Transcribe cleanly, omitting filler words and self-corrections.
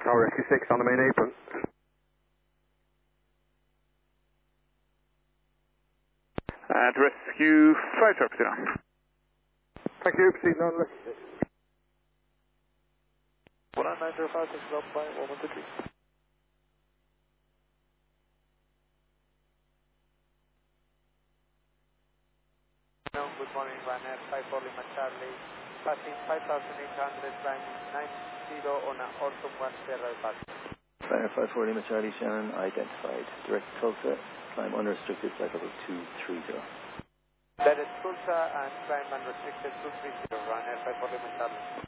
Tower Rescue 6 on the main apron. And Rescue 5, Traffic Zero. Thank you, proceed on Rescue 6. 10905 is up by 113. Good morning, Ryanair 54 Lima Charlie, passing 5,800, climbing 90 on a Orton 1 Sierra Pass. Ryanair 54 Lima Charlie, Shannon identified. Direct Tulsa, climb unrestricted, flight level 230. That is Tulsa and climb unrestricted 230, Ryanair 54 Lima Charlie.